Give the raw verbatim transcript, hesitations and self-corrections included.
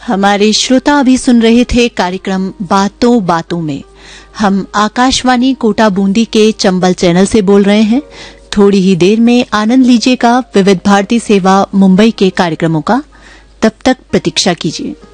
हमारे श्रोता अभी सुन रहे थे कार्यक्रम बातों बातों में। हम आकाशवाणी कोटा बूंदी के चंबल चैनल से बोल रहे हैं। थोड़ी ही देर में आनंद लीजिएगा विविध भारती सेवा मुंबई के कार्यक्रमों का। तब तक प्रतीक्षा कीजिए।